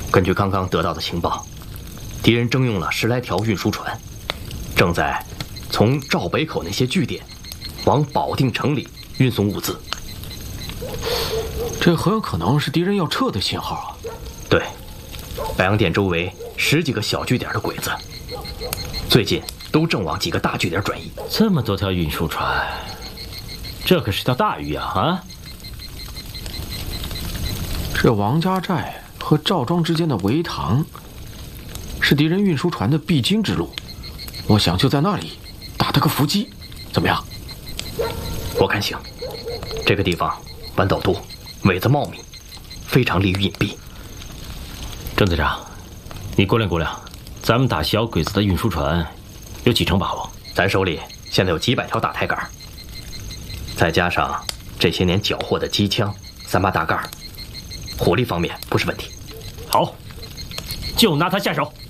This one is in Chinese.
根据刚刚得到的情报，敌人征用了10来条运输船，正在从赵北口那些据点往保定城里运送物资。 这很有可能是敌人要撤的信号啊！ 对，白洋淀周围10几个小据点的鬼子，最近都正往几个大据点转移。 这么多条运输船，这可是条大鱼啊！ 这王家寨和赵庄之间的围塘，是敌人运输船的必经之路。我想就在那里打他个伏击，怎么样？ 我看行。这个地方豌豆多，苇子茂密，非常利于隐蔽。 郑队长，你估量估量，咱们打小鬼子的运输船有几成把握？ 咱手里现在有几百条大抬杆，再加上这些年缴获的机枪、3把大盖，火力方面不是问题。 好，就拿它下手。